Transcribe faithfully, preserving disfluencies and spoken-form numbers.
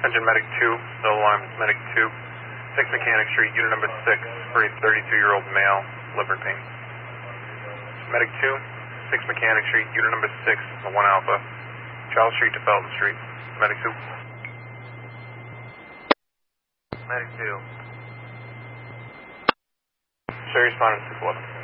Engine Medic two, no alarm, Medic two, six Mechanic Street, unit number six, for a thirty-two-year-old male, liver pain. Medic two, six Mechanic Street, unit number six, one Alpha, Charles Street to Felton Street. Medic two. Medic two. Show your respondent to six eleven.